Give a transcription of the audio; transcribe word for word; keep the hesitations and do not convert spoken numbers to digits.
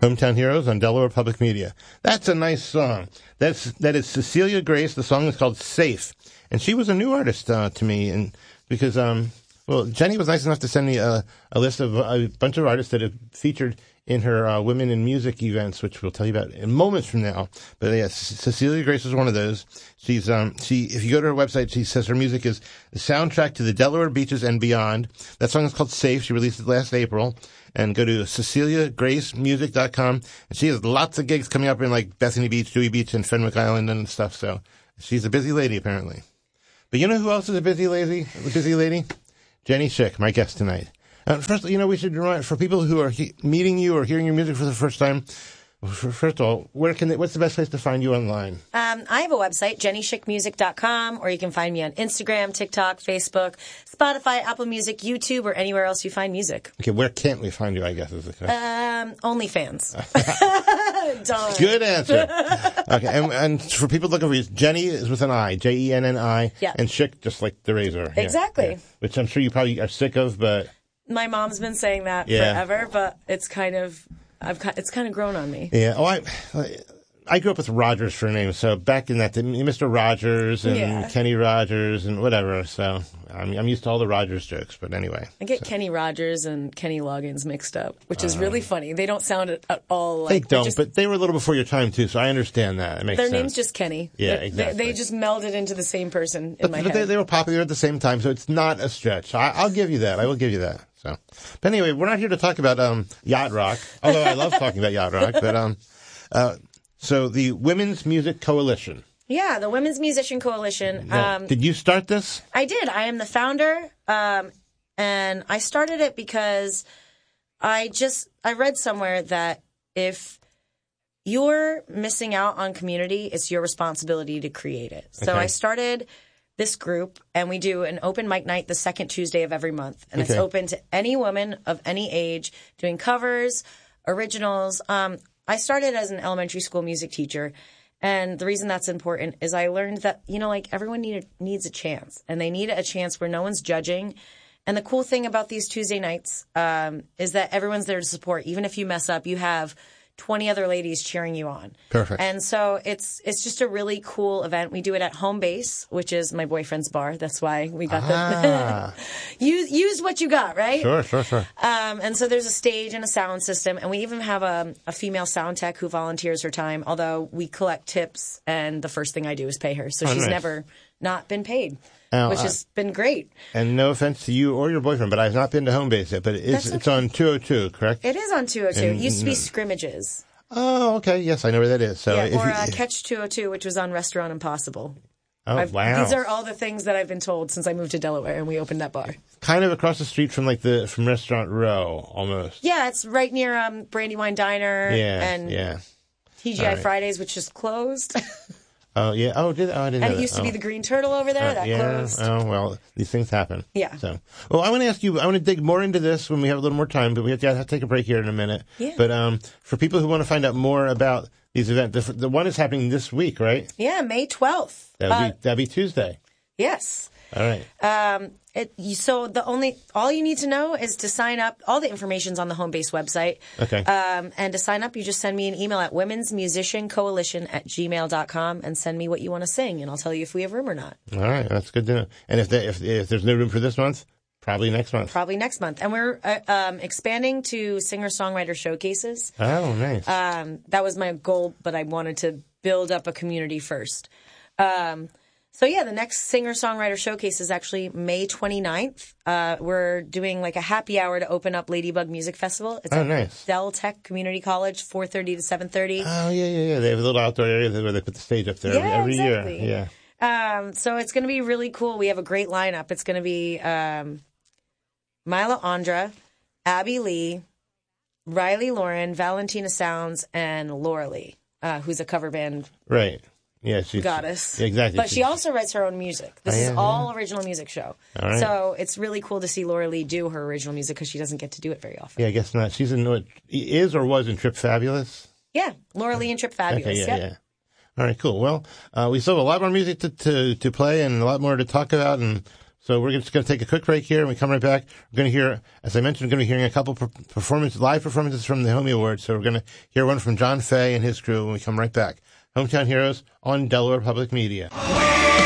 Hometown Heroes on Delaware Public Media. That's a nice song. That's that is Cecilia Grace. The song is called Safe, and she was a new artist uh, to me, and because um well Jenny was nice enough to send me a, a list of a bunch of artists that have featured in her uh, Women in Music events, which we'll tell you about in moments from now. But yes, Cecilia Grace is one of those. She's um she if you go to her website, she says her music is the soundtrack to the Delaware beaches and beyond. That song is called Safe. She released it last April. And go to cecilia grace music dot com. And she has lots of gigs coming up in like Bethany Beach, Dewey Beach, and Fenwick Island and stuff. So she's a busy lady apparently. But you know who else is a busy lady? A busy lady? Jenny Schick, my guest tonight. Uh, first, you know, we should remind for people who are he- meeting you or hearing your music for the first time. First of all, where can they, what's the best place to find you online? Um, I have a website, jenny schick music dot com, or you can find me on Instagram, TikTok, Facebook, Spotify, Apple Music, YouTube, or anywhere else you find music. Okay, where can't we find you, I guess, is the question. Um, OnlyFans. Darn. Good answer. Okay, and, and for people looking for you, Jenny is with an I, J E N N I, yeah. and Schick, just like the razor. Exactly. Yeah, yeah. Which I'm sure you probably are sick of, but... My mom's been saying that yeah. forever, but it's kind of... I've it's kind of grown on me. Yeah. Oh, I I grew up with Rogers for a name, so back in that, Mister Rogers and yeah. Kenny Rogers and whatever. So I'm I'm used to all the Rogers jokes, but anyway. I get so. Kenny Rogers and Kenny Loggins mixed up, which is uh, really funny. They don't sound at all like they don't, just, but they were a little before your time too, so I understand that. It makes their sense. name's just Kenny. Yeah, they, exactly. They, they just melded into the same person in but, my but head. They, they were popular at the same time, so it's not a stretch. I, I'll give you that. I will give you that. So, but anyway, we're not here to talk about um, yacht rock, although I love talking about yacht rock. But um, uh, so the Women's Music Coalition. Yeah, the Women's Musician Coalition. Now, um, did you start this? I did. I am the founder, um, and I started it because I just I read somewhere that if you're missing out on community, it's your responsibility to create it. So okay. I started this group, and we do an open mic night the second Tuesday of every month. And okay. it's open to any woman of any age doing covers, originals. Um, I started as an elementary school music teacher. And the reason that's important is I learned that, you know, like everyone need, needs a chance, and they need a chance where no one's judging. And the cool thing about these Tuesday nights um, is that everyone's there to support. Even if you mess up, you have twenty other ladies cheering you on. Perfect. And so it's it's just a really cool event. We do it at Home Base, which is my boyfriend's bar. That's why we got ah. the use use what you got, right? Sure, sure, sure. Um, and so there's a stage and a sound system, and we even have a, a female sound tech who volunteers her time. Although we collect tips, and the first thing I do is pay her, so oh, she's nice. never not been paid. Now, which uh, has been great. And no offense to you or your boyfriend, but I've not been to Home Base yet. But it is, okay. it's on two oh two, correct? It is on two oh two. And, it used to be Scrimmages. Oh, okay. Yes, I know where that is. So yeah, if or you, uh, Catch two oh two, which was on Restaurant Impossible. Oh, I've, wow. These are all the things that I've been told since I moved to Delaware and we opened that bar. Kind of across the street from like the from Restaurant Row, almost. Yeah, it's right near um, Brandywine Diner yeah, and yeah. T G I right. Fridays, which just closed. Oh, yeah. Oh, did, oh I didn't and know it used that. to oh. be the Green Turtle over there. Uh, that yeah. closed. Oh, well, these things happen. Yeah. So, well, I want to ask you, I want to dig more into this when we have a little more time, but we have to, have to take a break here in a minute. Yeah. But um, for people who want to find out more about these events, the, the one is happening this week, right? Yeah, May twelfth. That'll uh, be that'll be Tuesday. Yes. All right. Um, it, so the only, all you need to know is to sign up. All the information's on the Home Base website. Okay. Um, and to sign up, you just send me an email at women's musician coalition at gmail dot com and send me what you want to sing, and I'll tell you if we have room or not. All right. That's good to know. And if, they, if, if there's no room for this month, probably next month. Probably next month. And we're uh, um, expanding to singer-songwriter showcases. Oh, nice. Um, that was my goal, but I wanted to build up a community first. Um, so, yeah, the next singer-songwriter showcase is actually May twenty-ninth. Uh, we're doing like a happy hour to open up Ladybug Music Festival. It's oh, at nice. Del Tech Community College, four thirty to seven thirty. Oh, yeah, yeah, yeah. They have a little outdoor area where they put the stage up there yeah, every exactly. year. Yeah. Um, so it's going to be really cool. We have a great lineup. It's going to be um, Mila Andra, Abby Lee, Riley Lauren, Valentina Sounds, and Laura Lee, uh, who's a cover band Right. Yeah, she's goddess. Exactly. But she also writes her own music. This Oh, yeah, is all yeah. original music show. All right. So it's really cool to see Laura Lee do her original music because she doesn't get to do it very often. Yeah, I guess not. She's in what is or was in Trip Fabulous. Yeah, Laura Lee and Trip Fabulous. Okay, yeah, yep. yeah. All right, cool. Well, uh, we still have a lot more music to, to, to play and a lot more to talk about, and So we're just going to take a quick break here, and we come right back. We're going to hear, as I mentioned, we're going to be hearing a couple per- performances, live performances from the Homie Awards. So we're going to hear one from John Fay and his crew when we come right back. Hometown Heroes on Delaware Public Media.